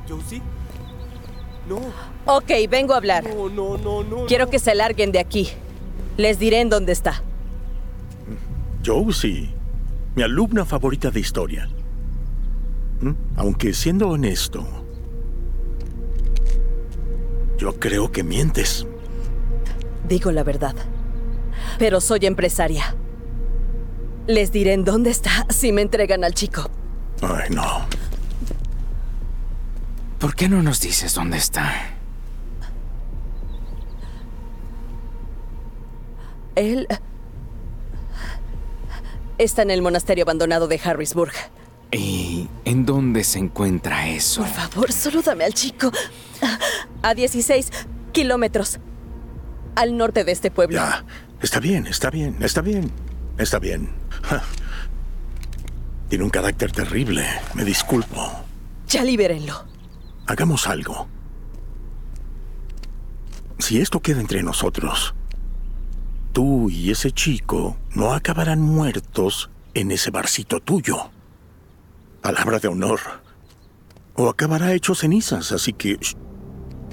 ¿Josie? No. Ok, vengo a hablar. No. Quiero que se larguen de aquí. Les diré en dónde está. Josie, mi alumna favorita de historia. Aunque siendo honesto, yo creo que mientes. Digo la verdad. Pero soy empresaria. Les diré en dónde está si me entregan al chico. Ay, no. ¿Por qué no nos dices dónde está? Él está en el monasterio abandonado de Harrisburg. ¿Y en dónde se encuentra eso? Por favor, solo dame al chico. A 16 kilómetros al norte de este pueblo. Ya, está bien. Ja. Tiene un carácter terrible. Me disculpo. Ya libérenlo. Hagamos algo. Si esto queda entre nosotros, tú y ese chico no acabarán muertos en ese barcito tuyo. Palabra de honor. O acabará hecho cenizas, así que...